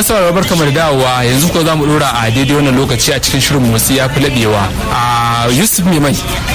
masu barkamu da dawowa yanzu ko za mu dora a daidai wannan lokaci a cikin shirin motsi ya fi labewa a Yusuf mai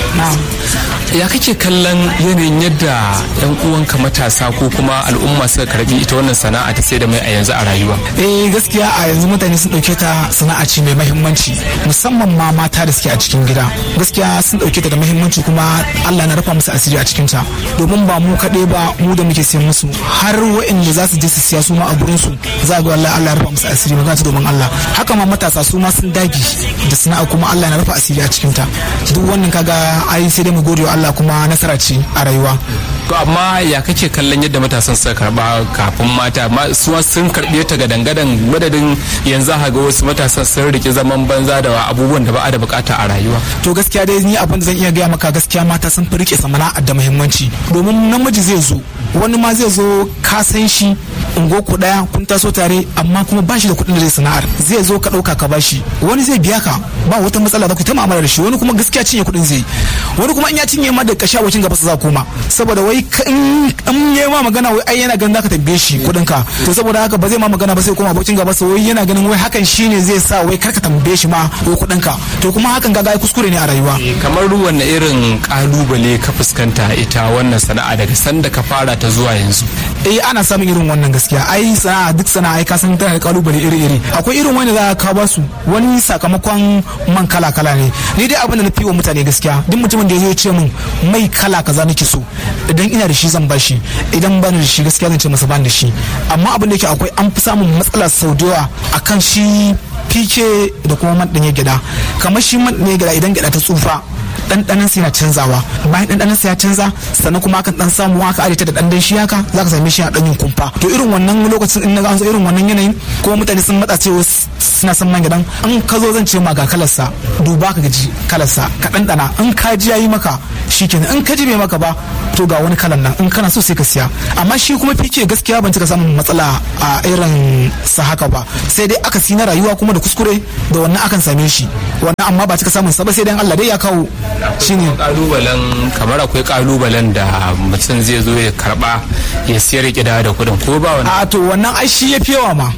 ya kake kallon yanayin yadda yan uwanka matasa ko kuma al'umma suka karbi ita wannan sana'a ta sai da mai a yanzu a rayuwa? Gaskiya a yanzu mutane sun dauke ta sana'a ce mai muhimmanci, musamman ma mata da suke a cikin gida. Gaskiya sun dauke ta da muhimmanci kuma Allah na rufa musu asiri a cikin ta, domin ba mu kaɗai ba mu da muke siyan musu har waɗanda za su je su siya su ma a gurin su za ga wallahi Allah ya rufa musu asiri magana domin Allah. Haka ma matasa su ma sun dage da sana'a kuma Allah na rufa asiri a cikin ta. Duk wannan kaga ai sai dai mu gode wa Allah kuma nasara ce a rayuwa. To amma ya kake kallon yadda matasan suka karba kafin mata su sun karbe ta ga dangadan madadin yanzu ga wasu matasan sun rike zaman banza da abubuwan da ba a da bukata a rayuwa? To gaskiya dai ni abin da zan iya gaya maka gaskiya mata sun fi rike sana'a da muhimmanci, domin namiji zai zo wani ma zai zo ka san shi ungo ku daya kun taso tare amma kuma ba shi da kuɗin da zai sana'ar, zai zo ka ɗauka ka bashi, wani zai biya ka ba wata matsala za ku ta mu'amala da shi, wani kuma gaskiya cinye kuɗin zai, wani kuma in ya cinye ma da kasha wacin gaba su za koma saboda wai in yi ma magana wai ai yana ganin zaka tambaye shi kuɗin ka, to saboda haka ba zai ma magana ba sai koma bocin gaba sai wai yana ganin wai hakan shine zai sa wai karka tambaye shi ma wai kuɗin ka, to kuma hakan ga ai kuskure ne a rayuwa. Kamar ruwan irin kalubale ka fuskanta ita wannan sana'a daga sanda ka fara ta zuwa yanzu? Ana samun irin wannan gaskiya, ai sana'a duk sana'a ai ka san tana da kalubale iri-iri, akwai irin wani za ka ba su wani sakamakon man kala-kala ne. Ni dai abin da na fi wa mutane gaskiya, duk mutumin da ya zo ya ce min mai kala kaza nake so, idan ina da shi zan bashi, idan ban da shi gaskiya zan ce masa ban da shi. Amma abin da yake akwai an fi samun matsala sau da yawa akan shi fike da kuma man ɗanye gyaɗa. Kamar shi man ɗanye gyaɗa idan gyaɗa ta tsufa ɗanɗanon sai na canzawa, bayan ɗanɗanon sai ya canza sannan kuma akan ɗan samu haka arita da ɗan shi haka za ka same shi a ɗanyin kumfa. To irin wannan lokacin in na ga an zo irin wannan yanayin ko mutane sun matsa cewa suna son man gyaɗan, in ka zo zan ce ma ga kalarsa duba ka gaji kalarsa ka ɗanɗana, in ka ji yayi maka shikenan, in ka ji bai maka ba to ga wani kalan nan in kana so sai ka siya. Amma shi kuma fike gaskiya ban cika samun matsala a irin sa haka ba, sai dai aka na rayuwa kuma da kuskure da wannan akan same shi wannan, amma ba cika samun sa ba sai dai Allah dai ya kawo. Shine kalubalen, kamar akwai kalubalen da mutum zai zo ya karba ya siyar gida da kudin ko ba wani? To wannan ai shi ya fi yawa ma,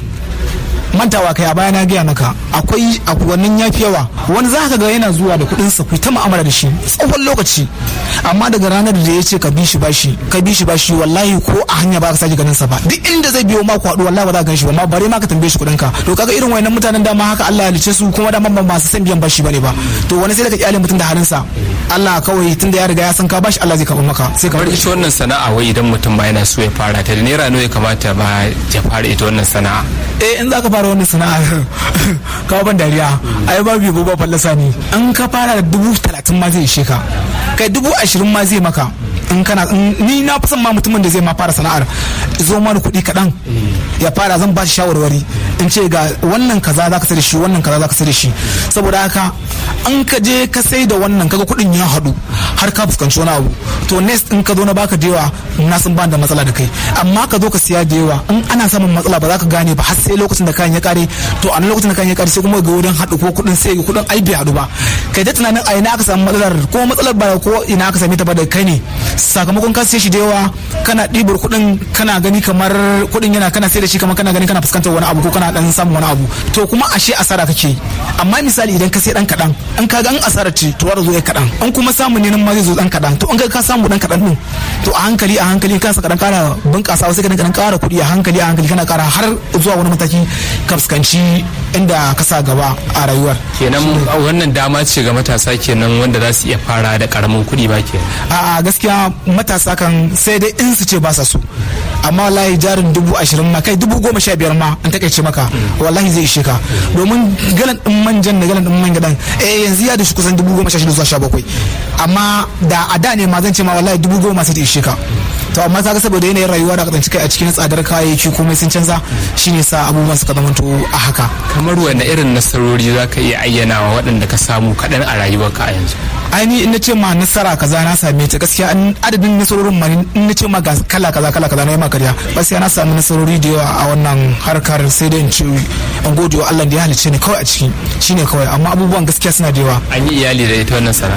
mantawa kai a baya na gaya maka akwai wannan ya fi yawa, wani za ka ga yana zuwa da kuɗin sa ta mu'amala da shi tsawon lokaci, amma daga ranar da ya ce ka bi shi bashi wallahi ko a hanya ba ka sake ganin sa ba, duk inda zai biyo mako haɗu wallahi ba za ka gan shi ba, ma bare ma ka tambaye shi kuɗin ka. To kaga irin wayannan mutanen dama haka Allah ya halice su kuma dama ba masu san biyan bashi bane ba, to wani sai da ka kyale mutum da halin sa, Allah kawai tunda ya riga ya san ka bashi Allah zai karɓa maka sai ka bar ita wannan sana'a. Wai idan mutum ma yana so ya fara ta da naira nawa ya kamata ba ya fara ita wannan sana'a? In za ka fara wannan sana'a kawo ban dariya ai babu yabo ba fallasa ne, in ka fara da 30,000 ma zai ishe ka, kai 20,000 ma zai maka. In kana ni na fi son ma mutumin da zai ma fara sana'ar zo mana kuɗi kaɗan ya fara, zan ba shi shawarwari in ce ga wannan kaza za ka sai da shi, wannan kaza za ka sai da shi, saboda haka an ka je ka sai da wannan kaga kuɗin ya haɗu har ka fuskanci wani abu, to next in ka zo na baka da yawa na san ba da matsala da kai, amma ka zo ka siya da yawa in ana samun matsala ba za ka gane ba har sai lokacin da kayan ya kare, to a lokacin da kayan ya kare sai kuma ga wurin haɗu ko kuɗin sai kuɗin ai bai haɗu ba, kai da tunanin a ina aka samu matsalar, ko matsalar ba ko ina aka same ta ba da kai ne, sakamakon ka siya shi da yawa kana ɗibar kuɗin kana gani kamar kuɗin yana kana sai da shi kamar kana gani kana fuskantar wani abu ko kana dan samun wani abu, to kuma ashe asara kake. Amma misali idan ka sai dan kaɗan in ka ga an asara ce to wara zo ya kaɗan, in kuma samu ne nan ma zai zo dan kaɗan, to in ka samu dan kaɗan din to a hankali ka saka dan ƙara bunƙasa sai ka dan ƙara kuɗi a hankali kana ƙara har zuwa wani mataki ka fuskanci inda ka sa gaba a rayuwar. Kenan wannan dama ce ga matasa kenan wanda za su iya fara da ƙaramin kuɗi ba ke? A'a gaskiya matasa kan sai dai in su ce ba sa so, amma wallahi jarin 20,000 ma kai 15,000 ma an takaice maka wallahi zai ishe ka, domin galan din manjan da galan din man gadan yanzu ya da shi kusan 16,000 zuwa 17,000, amma da a da ne ma zan ce ma wallahi 10,000 sai ta ishe ka. To amma kaga saboda yanayin rayuwa da kasance kai a cikin tsadar kayayyaki komai sun canza, shine sa abubuwan suka zamanto a haka. Kamar wani irin nasarori za ka iya ayyanawa waɗanda ka samu kaɗan a rayuwarka a yanzu? Aini in na ce ma nasara kaza na same ta gaskiya adadin nasarorin ma in na ce ma ga kala kaza na yi ma karya, gaskiya na samu nasarori da yawa a wannan harkar, sai dai in ce in gode wa Allah da ya halicce ni kawai a ciki shine kawai, amma abubuwan gaskiya suna da yawa. An yi iyali da ita wannan sana'a?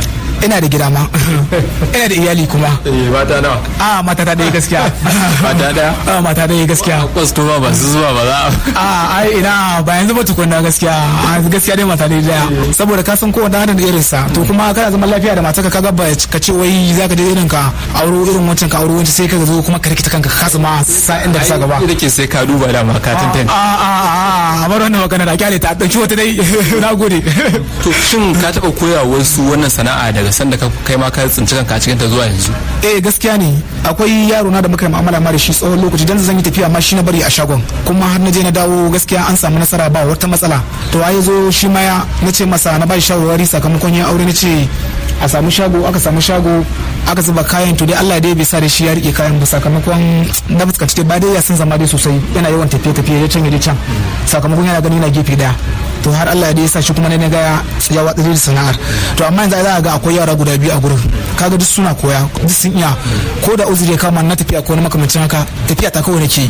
ina da gida ma ina da iyali kuma mata nawa mata ta dai gaskiya mata daya mata dai gaskiya kwastoma ba su zuwa ba za ai ina ba yanzu ba tukunna gaskiya dai mata dai daya saboda ka san kowa da irin sa to kuma kana zaman lafiya da matarka kaga ba ka ce wai zaka je irin ka auro irin wancan ka auro wancan sai ka zo kuma ka rikita kanka ka kasa ma sa inda ka sa gaba da ke sai ka duba da ma ka tantance a bar wannan magana da kyale ta dauki wata dai na gode to shin ka taba koya wasu wannan sana'a daga sanda ka kai ma ka tsinci kanka a cikin ta zuwa yanzu gaskiya ne akwai yaro na da muka yi mu'amala ma da shi tsawon lokaci dan zan yi tafiya ma shi na bari a shagon kuma har na je na dawo gaskiya an samu nasara ba wata matsala to ai zo shi ma ya nace masa na ba shi shawarwari sakamakon yin aure nace a samu shago aka zuba kayan to dai Allah dai bai sa da shi ya rike kayan ba sakamakon na fuskanci dai ba dai ya san zama dai sosai yana yawan tafiye ya can sakamakon yana gani na gefe daya to har Allah ya sa shi kuma ne ga ya watsa da sana'ar to amma yanzu za ga akwai yara guda biyu a gurin kaga duk suna koya duk sun iya ko da uzuri kama na tafiya ko na makamancin haka tafiya ta kawai nake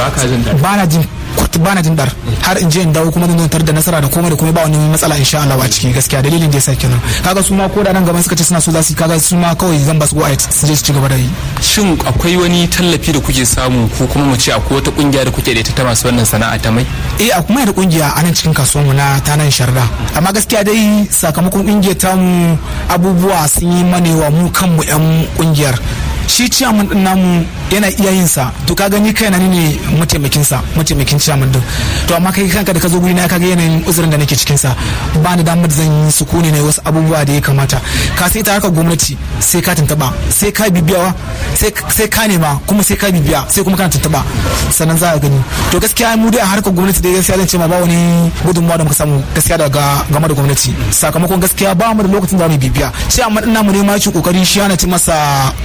ba na jin dar har in je in dawo kuma zan tar da nasara da komai ba wani matsala insha Allah a ciki gaskiya dalilin da yasa kenan kaga su ma ko da nan gaban suka ce suna so za su kaga su ma kawai zan ba su go su je su ci gaba da yi shin akwai wani tallafi da kuke samu ko kuma mu ce akwai wata kungiya da kuke da ita ta masu wannan sana'a ta mai akwai da kungiya a nan cikin kasuwar mu na tanan sharda amma gaskiya dai sakamakon kungiyar tamu abubuwa sun yi manewa mu kanmu yan kungiyar shi ciyaman din namu yana iya yin sa to ka gani kaina ne mataimakin ciyaman din to amma kai kanka da ka zo guri na kaga yanayin uzurin da nake cikin sa ba ni damar zan yi sukuni ne wasu abubuwa da ya kamata ka sai ta harkar gwamnati sai ka tantaba sai ka bibiyawa sai ka nema kuma sai ka bibiya sai kuma kana tantaba sannan za a gani to gaskiya mu dai a harkar gwamnati da gaskiya zan ce ma ba wani gudunmawa da muka samu gaskiya daga game da gwamnati sakamakon gaskiya ba mu da lokacin da mu bibiya ciyaman din namu ne ma yake kokari shi yana ci masa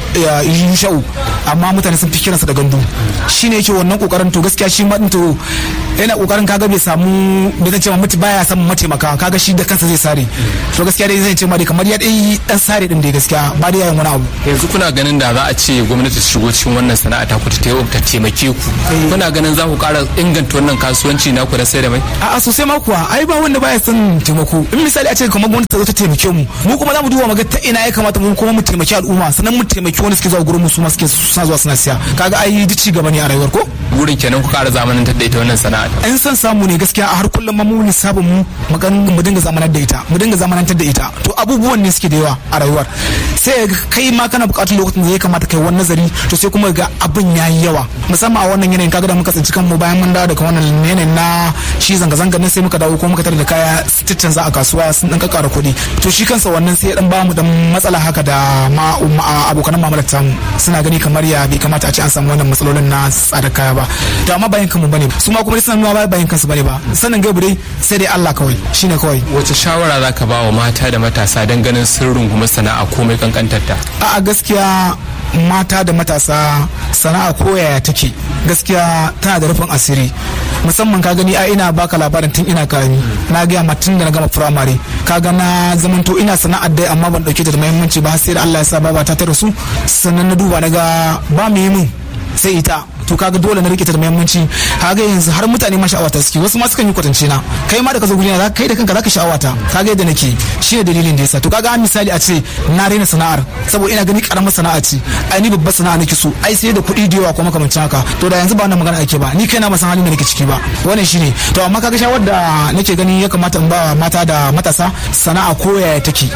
sha'u amma mutane sun fi kiransa da gandu shine yake wannan kokarin to gaskiya shi ma din to yana kokarin kaga bai samu bai zan ce ma mutu baya samun mataimaka kaga shi da kansa zai sare to gaskiya dai zan ce ma dai kamar ya dai dan sare din dai gaskiya ba dai yayin wani abu yanzu kuna ganin da za a ce gwamnati ta shigo cikin wannan sana'a ta ku ta taimake ku kuna ganin za ku ƙara inganta wannan kasuwanci naku da sai da mai a'a sosai ma kuwa ai ba wanda baya son taimako in misali a ce kamar gwamnati ta zo ta taimake mu kuma za mu duba mu ga ta ina ya kamata mu kuma mu taimaki al'umma sannan mu taimaki wanda suke zuwa gurin mu su ma suke suna zuwa suna siya kaga ai duk ci gaba ne a rayuwar ko burin kenan ku ƙara zamanantar da ita wannan sana'a in san samu ne gaskiya a har kullum mu lissafin mu dinga zamanantar da ita to abubuwan ne suke da yawa a rayuwar sai kai ma kana buƙatar lokacin da ya kamata kai wani nazari to sai kuma ga abin yayi yawa musamman a wannan yanayin kaga da muka tsinci kanmu bayan mun dawo daga wannan yanayin na shi zanga-zanga ne sai muka dawo ko muka tare da kaya stitchin za a kasuwa sun dan kakkara kuɗi to shi kansa wannan sai dan ba mu dan matsala haka da abokan mamalar tamu suna gani kamar ya bai kamata a ce an samu wannan matsalolin na tsadar kaya ba to amma bayan kanmu bane su ma kuma suna nuna bayan kansu bane ba sanin gaibu dai sai dai Allah kawai shine kawai wace shawara zaka ba wa mata da matasa dan ganin sirrin kuma sana'a komai kankantar ta a gaskiya mata da matasa sana'a koyaya take gaskiya tana da rufin asiri musamman ka gani a ina baka labarin tun ina karami na gaya ma tun da na gama firamare kaga na zamanto ina sana'ar dai amma ban dauke ta da muhimmanci ba sai da Allah ya sa babata ta rasu sannan na duba na ga ba mu yi mun sai ita to kaga dole na rike ta da muhimmanci kaga yanzu har mutane ma sha'awata suke wasu ma sukan yi kwatance na kai ma da ka zo guri na kai da kanka zaka sha'awata kaga yadda nake shine dalilin da yasa to kaga misali a ce na raina sana'ar saboda ina gani karamar sana'a ce ai ni babbar sana'a nake so ai sai da kuɗi da yawa ko makamancin haka to da yanzu ba wannan magana ake ba ni kaina ba san halin da nake ciki ba wannan shine to amma kaga shawar da nake gani ya kamata in ba mata da matasa sana'a koyaya take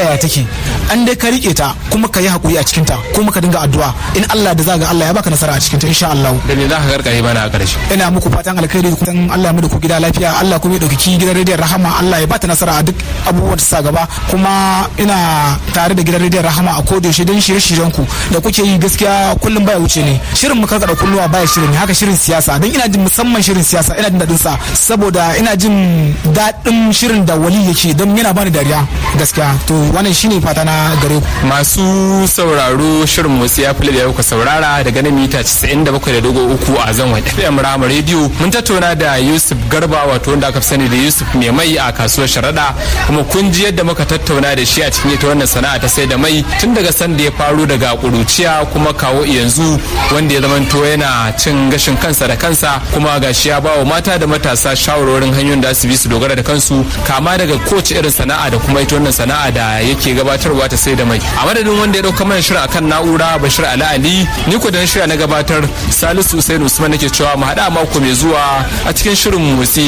an dai ka rike ta kuma ka yi hakuri a cikin ta kuma ka dinga addu'a in Allah da zaga Allah ya baka nasara a cikin ta insha Allah da me za ka karkare mana a ƙarshe ina muku fatan alkhairi kuma Allah ya mu da ku gida lafiya Allah kuma ya dauki gidan rediyon Rahama Allah ya bata nasara a duk abubuwan da sa gaba kuma ina tare da gidan rediyon Rahama a koda yaushe don shirye-shiryen ku da kuke yi gaskiya kullum baya wuce ne shirin mu karkada kulluwa baya shirin haka shirin siyasa don ina jin musamman shirin siyasa ina jin dadin sa saboda ina jin dadin shirin da wali yake don yana bani dariya gaskiya to wannan shine fata na gare ku masu sauraro shirin motsi ya fi da kuka saurara daga nan mita 97 97.3 a zangon FM Rama Radio. Mun tattauna da Yusuf Garba wato wanda aka fi sani da Yusuf mai mai a kasuwar Sharaɗa, kuma kun ji yadda muka tattauna da shi a cikin ita wannan sana'a ta sai da mai tun daga sanda ya faru daga kuruciya kuma kawo yanzu wanda ya zamanto yana cin gashin kansa da kansa, kuma gashi ya bawa mata da matasa shawarwarin hanyoyin da su bi su dogara da kansu kama daga kowace irin sana'a da kuma ita wannan sana'a da yake gabatarwa ta sai da mai. A madadin wanda ya dauka mana shirin akan na'ura Bashir Ali, ni ko da na shirya na gabatar Salisu Usainu Usman nake cewa mu haɗa mako mai zuwa a cikin shirin motsi